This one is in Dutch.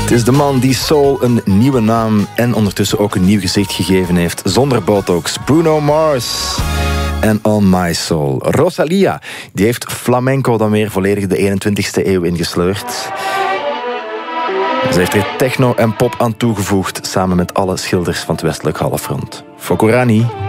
Het is de man die soul een nieuwe naam en ondertussen ook een nieuw gezicht gegeven heeft. Zonder botox. Bruno Mars. En On My Soul. Rosalia, die heeft flamenco dan weer volledig de 21ste eeuw ingesleurd. Ze heeft er techno en pop aan toegevoegd, samen met alle schilders van het westelijk halfrond. Fokorani.